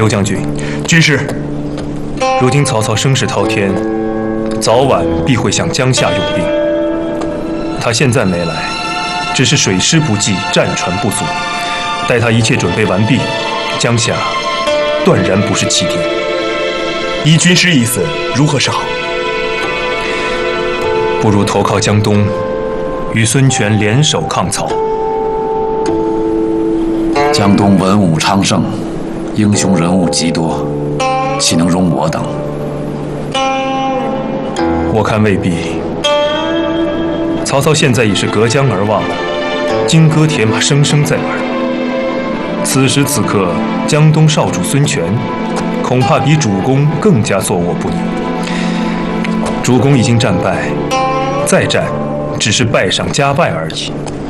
刘将军， 军师， 如今曹操声势滔天，早晚必会向江夏用兵。他现在没来，只是水师不济，战船不足。待他一切准备完毕，江夏断然不是弃地。 依军师意思，如何是好？ 不如投靠江东，与孙权联手抗曹。 江东文武昌盛，英雄人物极多，岂能容我等？ 我看未必。曹操现在已是隔江而望，金戈铁马声声在耳。此时此刻，江东少主孙权，恐怕比主公更加坐卧不宁。主公已经战败，再战只是败上加败而已。